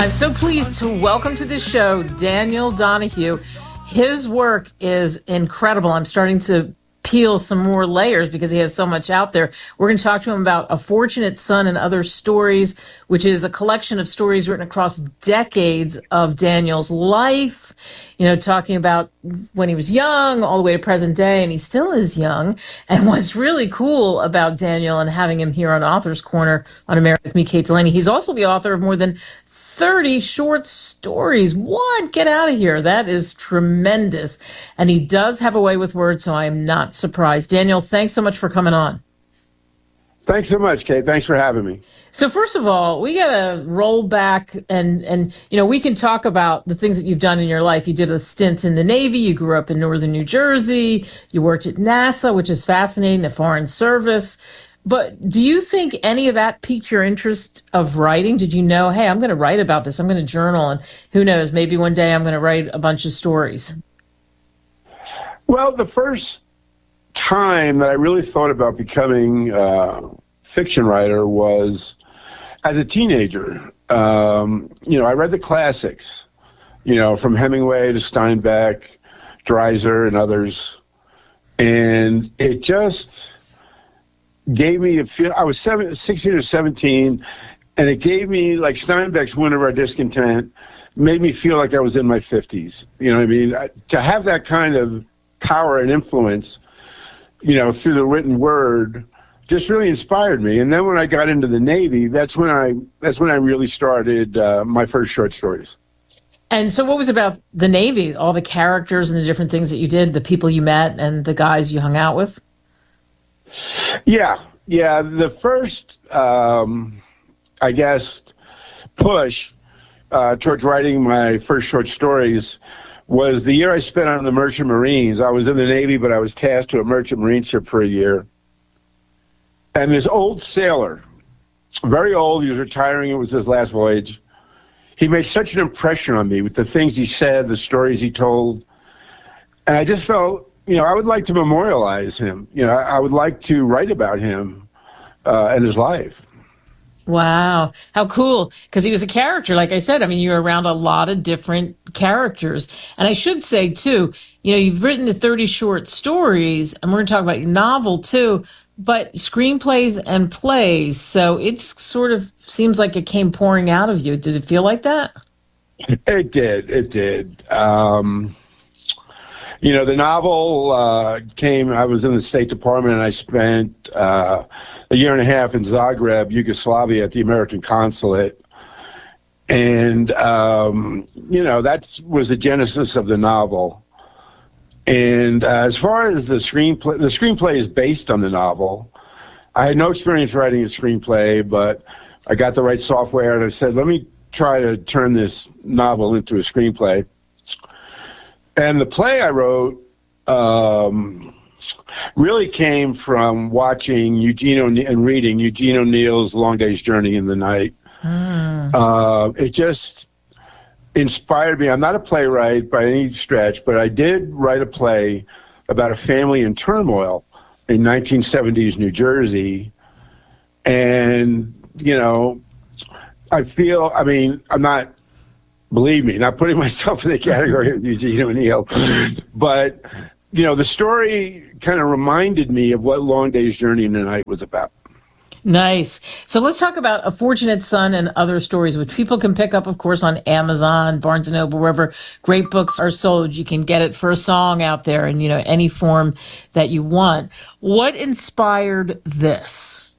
I'm so pleased to welcome to the show Daniel Donahue. His work is incredible. I'm starting to peel some more layers because he has so much out there. We're going to talk to him about A Fortunate Son and Other Stories, which is a collection of stories written across decades of Daniel's life, talking about when he was young all the way to present day, and he still is young. And what's really cool about Daniel and having him here on Author's Corner on America with me, Kate Delaney, he's also the author of more than 30 short stories. What? Get out of here. That is tremendous. And he does have a way with words, so I am not surprised. Daniel, thanks so much for coming on. Thanks so much, Kate. Thanks for having me. So first of all, we got to roll back and we can talk about the things that you've done in your life. You did a stint in the Navy. You grew up in northern New Jersey. You worked at NASA, which is fascinating, the Foreign Service. But do you think any of that piqued your interest of writing? Did you know, hey, I'm going to write about this. I'm going to journal. And who knows, maybe one day I'm going to write a bunch of stories. Well, the first time that I really thought about becoming a fiction writer was as a teenager. I read the classics, from Hemingway to Steinbeck, Dreiser and others. And it just gave me a feel. I was 16 or 17, and it gave me, like Steinbeck's Winter of Our Discontent, made me feel like I was in my 50s. You know what I mean? To have that kind of power and influence, through the written word, just really inspired me. And then when I got into the Navy, that's when I really started my first short stories. And so what was about the Navy, all the characters and the different things that you did, the people you met and the guys you hung out with? Yeah. The first, push towards writing my first short stories was the year I spent on the Merchant Marines. I was in the Navy, but I was tasked to a Merchant Marine ship for a year. And this old sailor, very old, he was retiring, it was his last voyage. He made such an impression on me with the things he said, the stories he told. And I just felt, I would like to memorialize him. I would like to write about him and his life. Wow. How cool. Because he was a character. Like I said, you're around a lot of different characters. And I should say, too, you've written the 30 short stories, and we're going to talk about your novel, too, but screenplays and plays. So it just sort of seems like it came pouring out of you. Did it feel like that? It did. The novel came, I was in the State Department, and I spent a year and a half in Zagreb, Yugoslavia, at the American consulate. And, that was the genesis of the novel. And as far as the screenplay is based on the novel. I had no experience writing a screenplay, but I got the right software, and I said, let me try to turn this novel into a screenplay. And the play I wrote really came from watching and reading Eugene O'Neill's Long Day's Journey in the Night. It just inspired me. I'm not a playwright by any stretch, but I did write a play about a family in turmoil in 1970s New Jersey. And, I feel, I'm not, believe me, not putting myself in the category of Eugene O'Neill, but, the story kind of reminded me of what Long Day's Journey in the Night was about. Nice. So let's talk about A Fortunate Son and Other Stories, which people can pick up, of course, on Amazon, Barnes & Noble, wherever great books are sold. You can get it for a song out there in, any form that you want. What inspired this?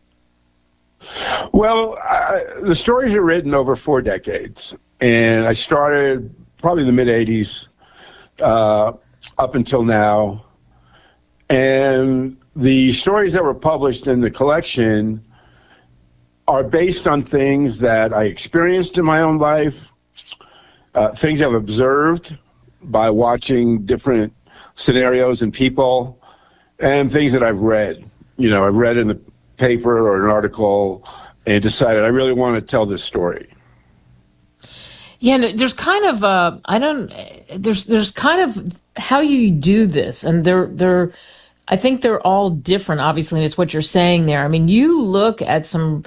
Well, the stories are written over 4 decades. And I started probably in the mid-'80s up until now. And the stories that were published in the collection are based on things that I experienced in my own life, things I've observed by watching different scenarios and people, and things that I've read. I've read in the paper or an article and decided I really want to tell this story. Yeah, and there's kind of there's kind of how you do this, and I think they're all different, obviously, and it's what you're saying there. You look at some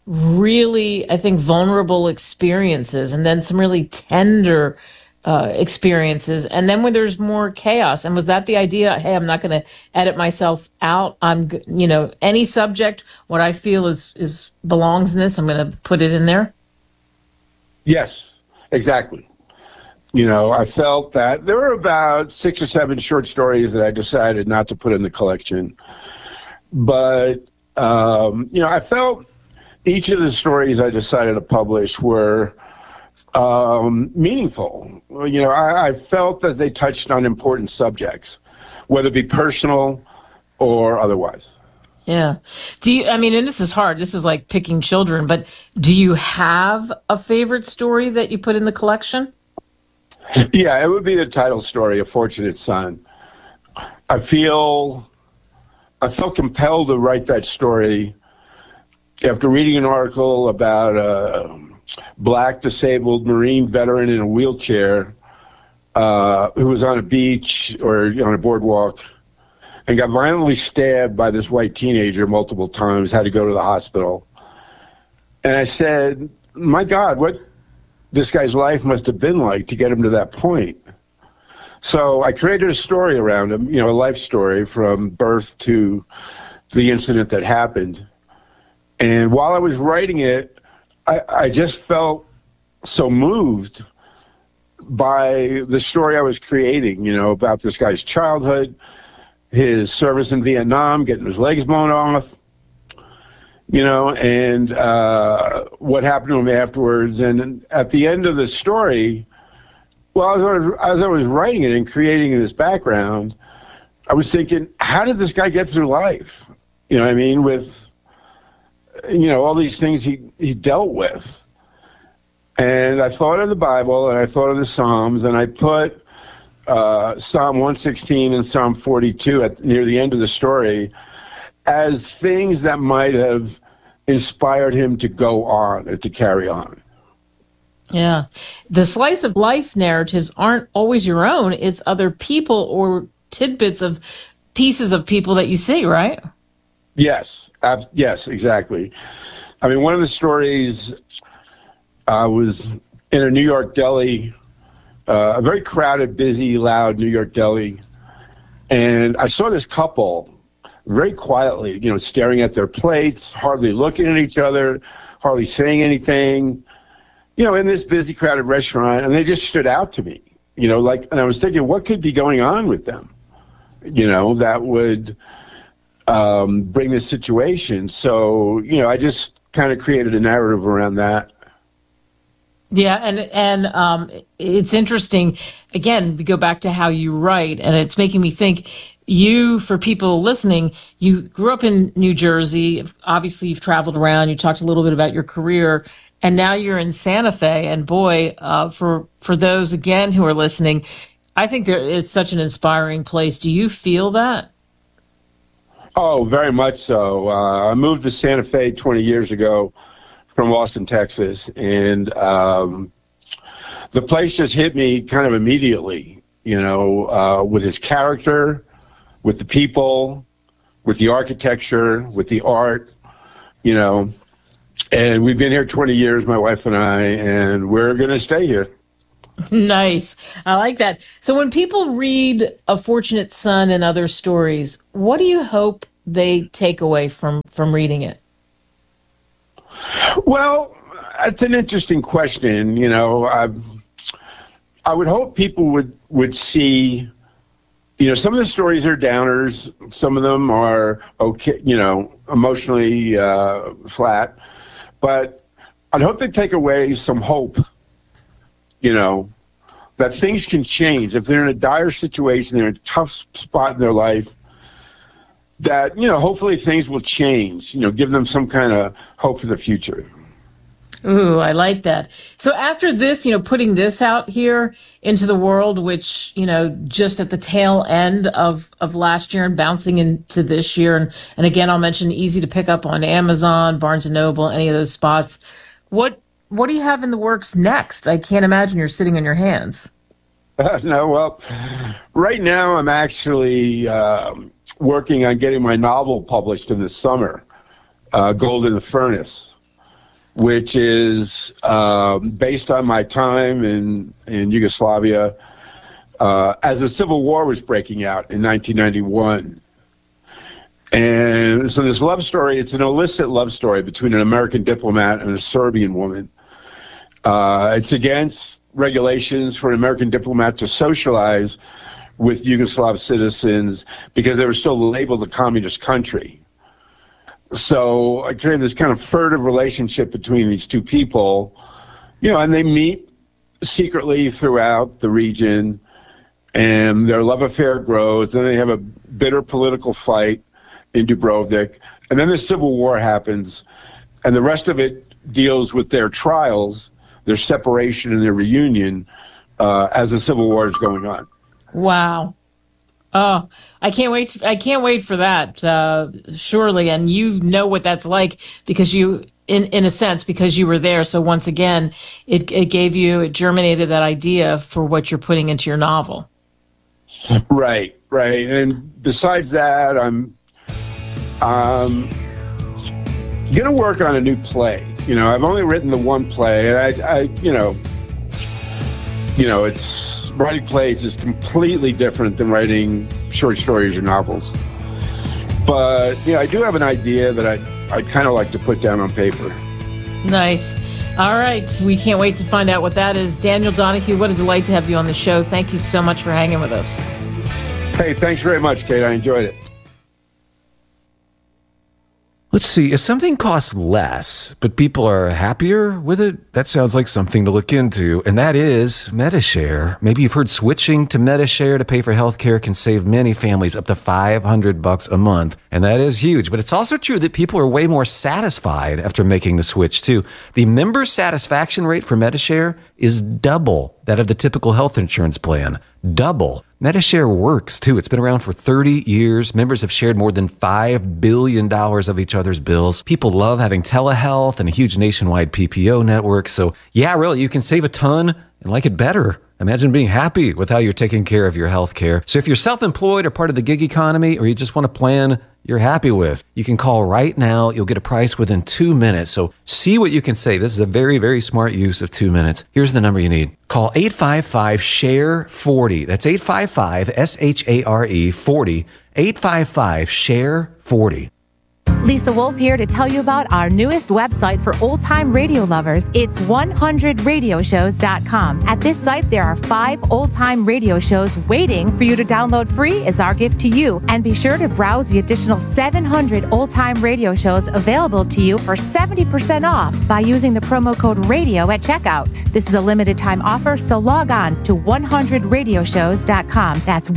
really, I think, vulnerable experiences, and then some really tender experiences, and then when there's more chaos. And was that the idea? Hey, I'm not going to edit myself out. Any subject, what I feel is belongs in this, I'm going to put it in there. Yes, exactly. I felt that there were about 6 or 7 short stories that I decided not to put in the collection. But, I felt each of the stories I decided to publish were meaningful. I felt that they touched on important subjects, whether it be personal or otherwise. Yeah. And this is hard. This is like picking children, but do you have a favorite story that you put in the collection? Yeah, it would be the title story, A Fortunate Son. I felt compelled to write that story after reading an article about a Black disabled Marine veteran in a wheelchair who was on a beach or on a boardwalk and got violently stabbed by this white teenager multiple times, had to go to the hospital. And I said, my God, what this guy's life must have been like to get him to that point. So I created a story around him, a life story from birth to the incident that happened. And while I was writing it, I just felt so moved by the story I was creating, about this guy's childhood, his service in Vietnam, getting his legs blown off, and what happened to him afterwards. And at the end of the story, as I was writing it and creating this background, I was thinking, how did this guy get through life? With all these things he dealt with. And I thought of the Bible, and I thought of the Psalms, and I put Psalm 116 and Psalm 42 near the end of the story as things that might have inspired him to go on and to carry on. Yeah. The slice of life narratives aren't always your own. It's other people or tidbits of pieces of people that you see, right? Yes. Yes, exactly. One of the stories, I was in a New York deli, a very crowded, busy, loud New York deli, and I saw this couple very quietly, staring at their plates, hardly looking at each other, hardly saying anything, in this busy, crowded restaurant, and they just stood out to me, and I was thinking, what could be going on with them, that would bring this situation. So, I just kind of created a narrative around that. Yeah, and it's interesting. Again, we go back to how you write, and it's making me think. For people listening, you grew up in New Jersey. Obviously, you've traveled around. You talked a little bit about your career, and now you're in Santa Fe. And boy, for those again who are listening, I think it's such an inspiring place. Do you feel that? Oh, very much so. I moved to Santa Fe 20 years ago from Austin, Texas, and the place just hit me kind of immediately, with his character, with the people, with the architecture, with the art, and we've been here 20 years, my wife and I, and we're going to stay here. Nice. I like that. So when people read A Fortunate Son and other stories, what do you hope they take away from reading it? Well, it's an interesting question. I would hope people would see, some of the stories are downers. Some of them are okay, emotionally flat. But I'd hope they take away some hope, that things can change. If they're in a dire situation, they're in a tough spot in their life, that, hopefully things will change, give them some kind of hope for the future. Ooh, I like that. So after this, putting this out here into the world, which, just at the tail end of last year and bouncing into this year. And again, I'll mention easy to pick up on Amazon, Barnes & Noble, any of those spots. What do you have in the works next? I can't imagine you're sitting on your hands. No, well, right now I'm actually working on getting my novel published in the summer, Gold in the Furnace. which is based on my time in Yugoslavia as the Civil War was breaking out in 1991. And so this love story, it's an illicit love story between an American diplomat and a Serbian woman. It's against regulations for an American diplomat to socialize with Yugoslav citizens because they were still labeled a communist country. So I created this kind of furtive relationship between these two people, and they meet secretly throughout the region, and their love affair grows. Then they have a bitter political fight in Dubrovnik, and then the Civil War happens, and the rest of it deals with their trials, their separation and their reunion as the Civil War is going on. Wow. Oh, I can't wait. I can't wait for that, surely. And you know what that's like because you, in a sense, because you were there. So once again, it germinated that idea for what you're putting into your novel. Right. And besides that, I'm going to work on a new play. I've only written the one play, and I it's writing plays is completely different than writing short stories or novels. But I do have an idea that I'd kind of like to put down on paper. Nice. All right, so we can't wait to find out what that is. Daniel Donahue, what a delight to have you on the show. Thank you so much for hanging with us. Hey, thanks very much, Kate. I enjoyed it. Let's see, if something costs less, but people are happier with it, that sounds like something to look into, and that is Medi-Share. Maybe you've heard switching to Medi-Share to pay for healthcare can save many families up to $500 a month, and that is huge. But it's also true that people are way more satisfied after making the switch, too. The member satisfaction rate for Medi-Share is double that of the typical health insurance plan. Double. Medi-Share works, too. It's been around for 30 years. Members have shared more than $5 billion of each other's bills. People love having telehealth and a huge nationwide PPO network. So, yeah, really, you can save a ton and like it better. Imagine being happy with how you're taking care of your health care. So if you're self-employed or part of the gig economy, or you just want a plan you're happy with, you can call right now. You'll get a price within 2 minutes. So see what you can save. This is a very, very smart use of 2 minutes. Here's the number you need. Call 855-SHARE-40. That's 855-SHARE-40. 855-SHARE-40. Lisa Wolf here to tell you about our newest website for old-time radio lovers. It's 100radioshows.com. At this site, there are 5 old-time radio shows waiting for you to download free as our gift to you. And be sure to browse the additional 700 old-time radio shows available to you for 70% off by using the promo code RADIO at checkout. This is a limited-time offer, so log on to 100radioshows.com. That's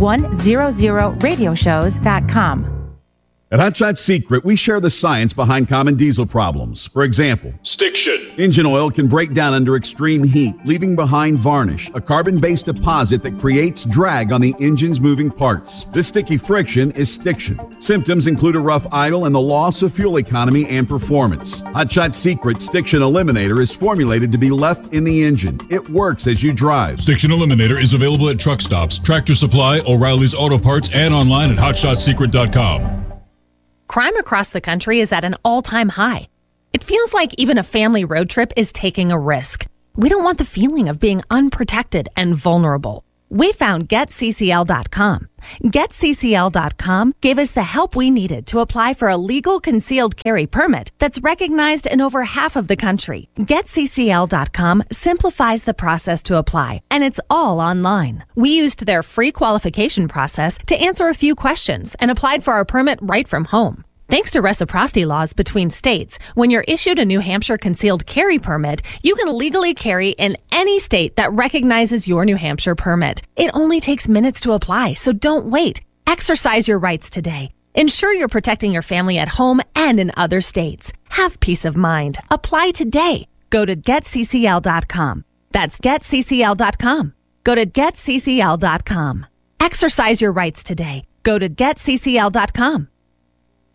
100radioshows.com. At Hot Shot Secret, we share the science behind common diesel problems. For example, stiction. Engine oil can break down under extreme heat, leaving behind varnish, a carbon-based deposit that creates drag on the engine's moving parts. This sticky friction is stiction. Symptoms include a rough idle and the loss of fuel economy and performance. Hot Shot Secret Stiction Eliminator is formulated to be left in the engine. It works as you drive. Stiction Eliminator is available at truck stops, Tractor Supply, O'Reilly's Auto Parts, and online at hotshotsecret.com. Crime across the country is at an all-time high. It feels like even a family road trip is taking a risk. We don't want the feeling of being unprotected and vulnerable. We found GetCCL.com. GetCCL.com gave us the help we needed to apply for a legal concealed carry permit that's recognized in over half of the country. GetCCL.com simplifies the process to apply, and it's all online. We used their free qualification process to answer a few questions and applied for our permit right from home. Thanks to reciprocity laws between states, when you're issued a New Hampshire concealed carry permit, you can legally carry in any state that recognizes your New Hampshire permit. It only takes minutes to apply, so don't wait. Exercise your rights today. Ensure you're protecting your family at home and in other states. Have peace of mind. Apply today. Go to GetCCL.com. That's GetCCL.com. Go to GetCCL.com. Exercise your rights today. Go to GetCCL.com.